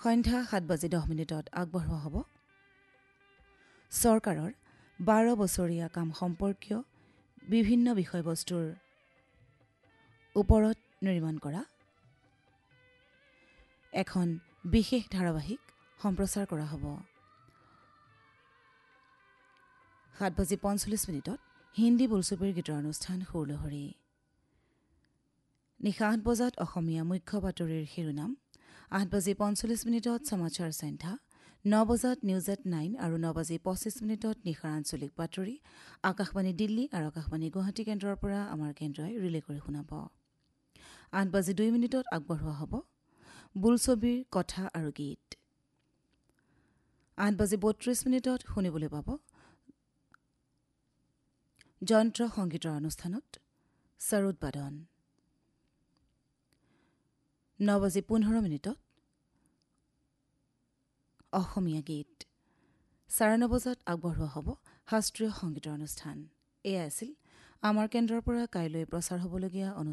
সন্ধ্যা 7:10 আগবঢ়োৱা হ'ব চৰকাৰৰ 12 বছৰীয়া কাম সম্পৰ্কীয় বিভিন্ন বিষয়বস্তুৰ ওপৰত নিৰ্মাণ কৰা এখন বিশেষ ধাৰাবাহিক সম্প্ৰচাৰ কৰা হ'ব। 7:45 হিন্দী বোলছবিৰ গীতৰ অনুষ্ঠান সুৰলহৰী। নিশা 8 বজাত অসমীয়া মুখ্য বাতৰিৰ শিৰোনাম, 8:45 সমাচাৰ সন্ধ্যা, 9 বজাত নিউজ এট 9 আৰু 9:25 নিশাৰ আঞ্চলিক বাতৰি আকাশবাণী দিল্লী আৰু আকাশবাণী গুৱাহাটী কেন্দ্ৰৰ পৰা আমাৰ কেন্দ্ৰই ৰিলে কৰি শুনাব। 8:02 আগবঢ়োৱা হ'ব বোলছবিৰ কথা আৰু গীত। 8:32 শুনিবলৈ পাব যন্ত্ৰ সংগীতৰ অনুষ্ঠানত সৰোদ বাদন। 9:15 অসমীয়া গীত। 9:30 বজাত আগবঢ়োৱা হ'ব শাস্ত্ৰীয় সংগীতৰ অনুষ্ঠান। এয়া আছিল আমাৰ কেন্দ্ৰৰ পৰা কাইলৈ প্ৰচাৰ হ'বলগীয়া